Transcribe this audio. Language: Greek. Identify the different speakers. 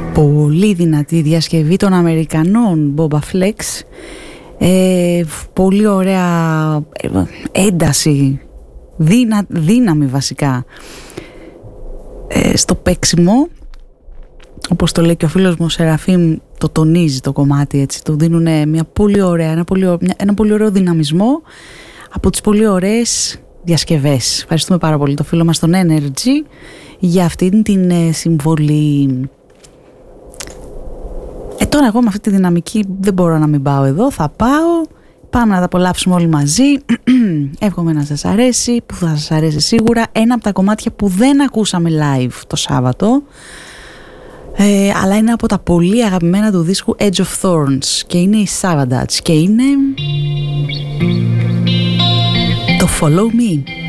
Speaker 1: Πολύ δυνατή διασκευή των Αμερικανών Boba Flex. Πολύ ωραία ένταση, δύναμη βασικά στο παίξιμο. Όπως το λέει και ο φίλος μου ο Σεραφείμ, το τονίζει το κομμάτι έτσι. Του δίνουν μια πολύ ωραία, ένα πολύ ωραίο δυναμισμό από τις πολύ ωραίες διασκευές. Ευχαριστούμε πάρα πολύ το φίλο μας τον Energy για αυτήν την συμβολή. Τώρα εγώ με αυτή τη δυναμική δεν μπορώ να μην πάω εδώ, θα πάω. Πάμε να τα απολαύσουμε όλοι μαζί. Εύχομαι να σας αρέσει, που θα σας αρέσει σίγουρα. Ένα από τα κομμάτια που δεν ακούσαμε live το Σάββατο, αλλά είναι από τα πολύ αγαπημένα του δίσκου Edge of Thorns και είναι η Savatage και είναι το Follow Me.